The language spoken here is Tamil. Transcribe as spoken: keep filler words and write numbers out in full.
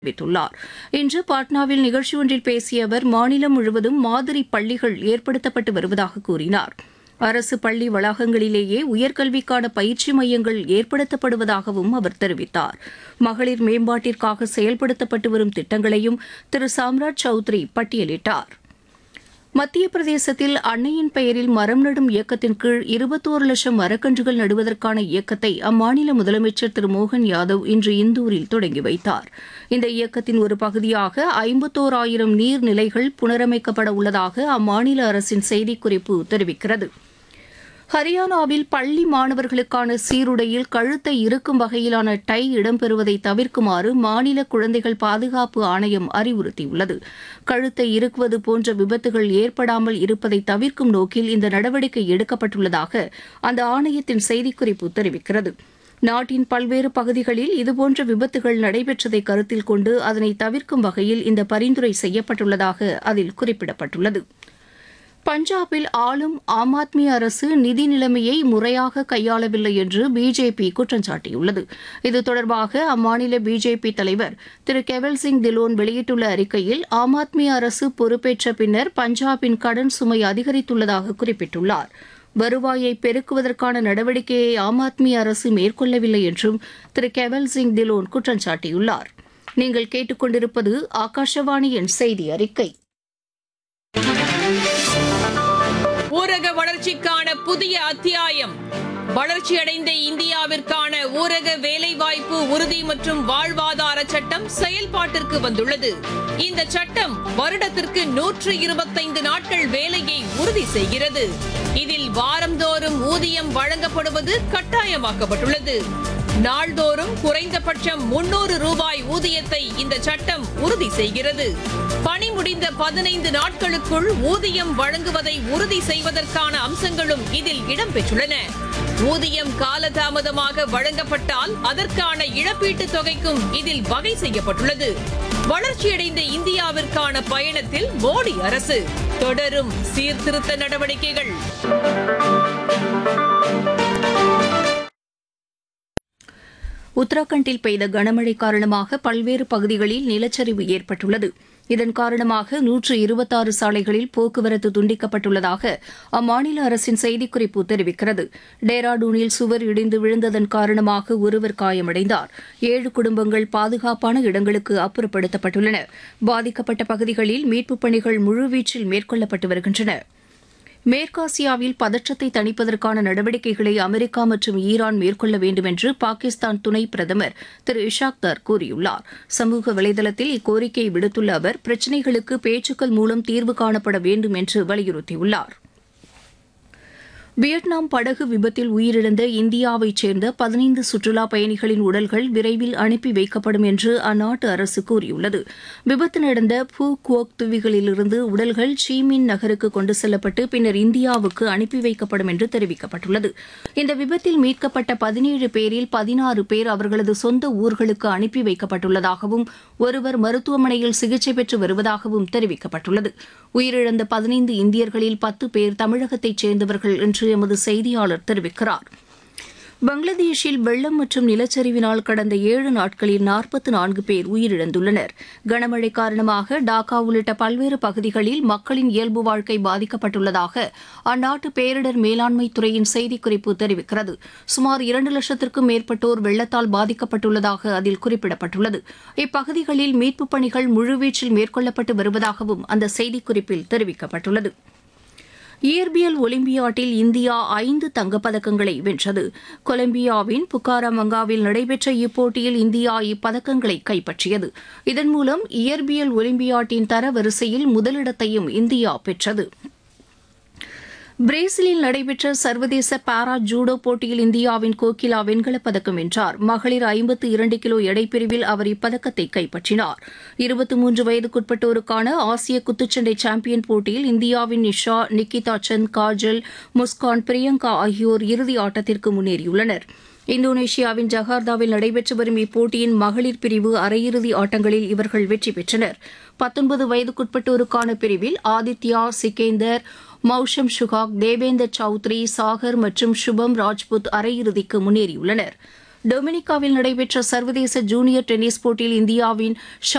தெரிவித்துள்ளார். இன்று பாட்னாவில் நிகழ்ச்சி ஒன்றில் பேசிய அவர் மாநிலம் முழுவதும் மாதிரி பள்ளிகள் ஏற்படுத்தப்பட்டு வருவதாக கூறினார். அரசு பள்ளி வளாகங்களிலேயே உயர்கல்விக்கான பயிற்சி மையங்கள் ஏற்படுத்தப்படுவதாகவும் அவர் தெரிவித்தார். மகளிர் மேம்பாட்டிற்காக செயல்படுத்தப்பட்டு வரும் திட்டங்களையும் திரு சாம்ராஜ் சௌத்ரி பட்டியலிட்டார். மத்திய பிரதேசத்தில் அன்னையின் பெயரில் மரம் நடும் இயக்கத்தின் கீழ் இருபத்தோரு லட்சம் மரக்கன்றுகள் நடுவதற்கான இயக்கத்தை அம்மாநில முதலமைச்சர் திரு மோகன் யாதவ் இன்று இந்தூரில் தொடங்கி வைத்தார். இந்த இயக்கத்தின் ஒரு பகுதியாக ஐம்பத்தோராயிரம் நீர்நிலைகள் புனரமைக்கப்பட உள்ளதாக அம்மாநில அரசின் செய்திக்குறிப்பு தெரிவிக்கிறது. ஹரியானாவில் பள்ளி மாணவர்களுக்கான சீருடையில் கழுத்தை இறுக்கும் வகையிலான டை இடம்பெறுவதை தவிர்க்குமாறு மாநில குழந்தைகள் பாதுகாப்பு ஆணையம் அறிவுறுத்தியுள்ளது. கழுத்தை இறுக்குவது போன்ற விபத்துகள் ஏற்படாமல் இருப்பதை தவிர்க்கும் நோக்கில் இந்த நடவடிக்கை எடுக்கப்பட்டுள்ளதாக அந்த ஆணையத்தின் செய்திக்குறிப்பு தெரிவிக்கிறது. நாட்டின் பல்வேறு பகுதிகளில் இதுபோன்ற விபத்துகள் நடைபெற்றதை கருத்தில் கொண்டு அதனை தவிர்க்கும் வகையில் இந்த பரிந்துரை செய்யப்பட்டுள்ளதாக அதில் குறிப்பிடப்பட்டுள்ளது. பஞ்சாபில் ஆளும் ஆம் ஆத்மி அரசு நிதி நிலைமையை முறையாக கையாளவில்லை என்று பிஜேபி குற்றம் சாட்டியுள்ளது. இது தொடர்பாக அம்மாநில பிஜேபி தலைவர் திரு கெவல் சிங் திலோன் வெளியிட்டுள்ள அறிக்கையில் ஆம் ஆத்மி அரசு பொறுப்பேற்ற பின்னர் பஞ்சாபின் கடன் சுமை அதிகரித்துள்ளதாக குறிப்பிட்டுள்ளார். வருவாயை பெருக்குவதற்கான நடவடிக்கையை ஆம் ஆத்மி அரசு மேற்கொள்ளவில்லை என்றும் திரு கெவல் சிங் திலோன் குற்றம் சாட்டியுள்ளார். நீங்கள் கேட்டுக்கொண்டிருப்பது ஆகாஷவாணியின் செய்தி அறிக்கை. ஊரக வளர்ச்சிக்கான புதிய அத்தியாயம். வளர்ச்சியடைந்த இந்தியாவிற்கான ஊரக வேலைவாய்ப்பு உறுதி மற்றும் வாழ்வாதார சட்டம் செயல்பாட்டிற்கு வந்துள்ளது. இந்த சட்டம் வருடத்திற்கு நூற்று இருபத்தைந்து நாட்கள் வேலையை உறுதி செய்கிறது. இதில் வாரந்தோறும் ஊதியம் வழங்கப்படுவது கட்டாயமாக்கப்பட்டுள்ளது. நாள்தோறும் குறைந்தபட்சம் முன்னூறு ரூபாய் ஊதியத்தை இந்த சட்டம் உறுதி செய்கிறது. பணி முடிந்த பதினைந்து நாட்களுக்குள் ஊதியம் வழங்குவதை உறுதி செய்வதற்கான அம்சங்களும் இதில் இடம்பெற்றுள்ளன. ஊதியம் காலதாமதமாக வழங்கப்பட்டால் அதற்கான இழப்பீட்டுத் தொகைக்கும் இதில் வகை செய்யப்பட்டுள்ளது. வளர்ச்சியடைந்த இந்தியாவிற்கான பயணத்தில் மோடி அரசு தொடரும் சீர்திருத்த நடவடிக்கைகள். உத்தரகாண்டில் பெய்த கனமழை காரணமாக பல்வேறு பகுதிகளில் நிலச்சரிவு ஏற்பட்டுள்ளது. இதன் காரணமாக நூற்று இருபத்தாறு சாலைகளில் போக்குவரத்து துண்டிக்கப்பட்டுள்ளதாக அம்மாநில அரசின் செய்திக்குறிப்பு தெரிவிக்கிறது. டேராடூனில் சுவர் இடிந்து விழுந்ததன் காரணமாக ஒருவர் காயமடைந்தார். ஏழு குடும்பங்கள் பாதுகாப்பான இடங்களுக்கு அப்புறப்படுத்தப்பட்டுள்ளன. பாதிக்கப்பட்ட பகுதிகளில் மீட்புப் பணிகள் முழுவீச்சில் மேற்கொள்ளப்பட்டு வருகின்றன. மேற்காசியாவில் பதற்றத்தை தணிப்பதற்கான நடவடிக்கைகளை அமெரிக்கா மற்றும் ஈரான் மேற்கொள்ள வேண்டும் என்று பாகிஸ்தான் துணை பிரதமர் திரு இஷாக் தார் கூறியுள்ளார். சமூக வலைதளத்தில் இக்கோரிக்கையை விடுத்துள்ள அவர் பிரச்சினைகளுக்கு பேச்சுக்கள் மூலம் தீர்வு காணப்பட வேண்டும் என்று வலியுறுத்தியுள்ளார். வியட்நாம் படகு விபத்தில் உயிரிழந்த இந்தியாவைச் சேர்ந்த பதினைந்து சுற்றுலாப் பயணிகளின் உடல்கள் விரைவில் அனுப்பி வைக்கப்படும் என்று அந்நாட்டு அரசு கூறியுள்ளது. விபத்து நடந்த பூ குவோக் தீவுகளிலிருந்து உடல்கள் சீமின் நகருக்கு கொண்டு செல்லப்பட்டு பின்னர் இந்தியாவுக்கு அனுப்பி வைக்கப்படும் என்று தெரிவிக்கப்பட்டுள்ளது. இந்த விபத்தில் மீட்கப்பட்ட பதினேழு பேரில் பதினாறு பேர் அவர்களது சொந்த ஊர்களுக்கு அனுப்பி வைக்கப்பட்டுள்ளதாகவும் ஒருவர் மருத்துவமனையில் சிகிச்சை பெற்று வருவதாகவும் தெரிவிக்கப்பட்டுள்ளது. உயிரிழந்த பதினைந்து இந்தியர்களில் பத்து பேர் தமிழகத்தைச் சேர்ந்தவர்கள் என்று எமது செய்தியாளர் தெரிவிக்கிறார். பங்களாதேஷில் வெள்ளம் மற்றும் நிலச்சரிவினால் கடந்த ஏழு நாட்களில் நாற்பத்தி நான்கு பேர் உயிரிழந்துள்ளனர். கனமழை காரணமாக டாக்கா உள்ளிட்ட பல்வேறு பகுதிகளில் மக்களின் இயல்பு வாழ்க்கை பாதிக்கப்பட்டுள்ளதாக அந்நாட்டு பேரிடர் மேலாண்மை துறையின் செய்திக்குறிப்பு தெரிவிக்கிறது. சுமார் இரண்டு லட்சத்திற்கும் மேற்பட்டோர் வெள்ளத்தால் பாதிக்கப்பட்டுள்ளதாக அதில் குறிப்பிடப்பட்டுள்ளது. இப்பகுதிகளில் மீட்புப் பணிகள் முழுவீச்சில் மேற்கொள்ளப்பட்டு வருவதாகவும் அந்த செய்திக்குறிப்பில் தெரிவிக்கப்பட்டுள்ளது. இயற்பியல் ஒலிம்பியாட்டில் இந்தியா ஐந்து தங்கப்பதக்கங்களை வென்றது. கொலம்பியாவின் புக்காரமங்காவில் நடைபெற்ற இப்போட்டியில் இந்தியா இப்பதக்கங்களை கைப்பற்றியது. இதன் மூலம் இயற்பியல் ஒலிம்பியாட்டின் தரவரிசையில் முதலிடத்தையும் இந்தியா பெற்றது. பிரேசிலில் நடைபெற்ற சர்வதேச பாரா ஜூடோ போட்டியில் இந்தியாவின் கோகிலா வெண்கலப் பதக்கம் வென்றார். மகளிர் ஐம்பத்து இரண்டு கிலோ எடைப்பிரிவில் அவர் இப்பதக்கத்தை கைப்பற்றினார். இருபத்தி மூன்று வயதுக்குட்பட்டோருக்கான ஆசிய குத்துச்சண்டை சாம்பியன் போட்டியில் இந்தியாவின் நிஷா, நிக்கிதா சந்த், காஜல், முஸ்கான், பிரியங்கா ஆகியோர் இறுதி ஆட்டத்திற்கு முன்னேறியுள்ளனர். இந்தோனேஷியாவின் ஜகார்த்தாவில் நடைபெற்று வரும் இப்போட்டியின் மகளிர் பிரிவு அரையிறுதி ஆட்டங்களில் இவர்கள் வெற்றி பெற்றனர். பத்தொன்பது வயதுக்குட்பட்டோருக்கான பிரிவில் ஆதித்யா, சிகேந்தர், மௌஷம் சுகாக், தேவேந்தர் சௌத்ரி, சாகர் மற்றும் சுபம் ராஜ்புத் அரையிறுதிக்கு முன்னேறியுள்ளனர். டொமினிகாவில் நடைபெற்ற சர்வதேச ஜூனியர் டென்னிஸ் போட்டியில் இந்தியாவின்